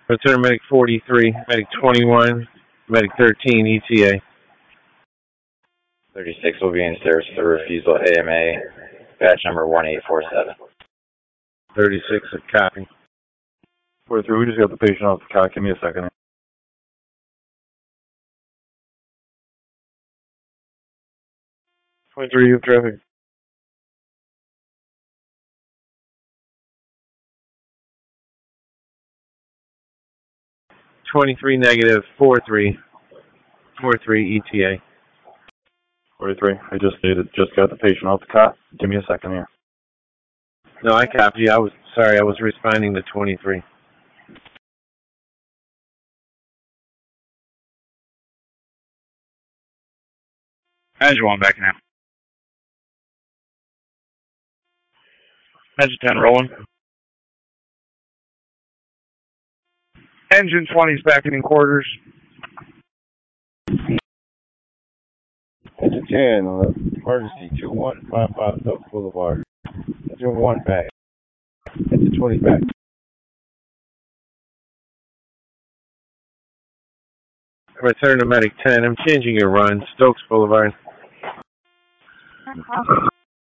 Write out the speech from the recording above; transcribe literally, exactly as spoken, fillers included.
Return Medic forty-three, Medic twenty-one, Medic thirteen, E T A. thirty-six will be in service for refusal A M A, batch number one eight four seven. thirty-six, a copy. forty-three, we just got the patient off the cot. Give me a second. twenty-three, you have traffic. twenty-three, negative, four three, four three, E T A. forty-three, I just stated, just got the patient off the cot. Give me a second here. No, I copy. I was sorry, I was responding to twenty-three. Engine one back now. Engine ten rolling. Engine twenty's back in quarters. Engine ten, uh, emergency two one five five Stokes Boulevard. Engine one back. Engine twenty back. Return to Medic ten. I'm changing your run. Stokes Boulevard.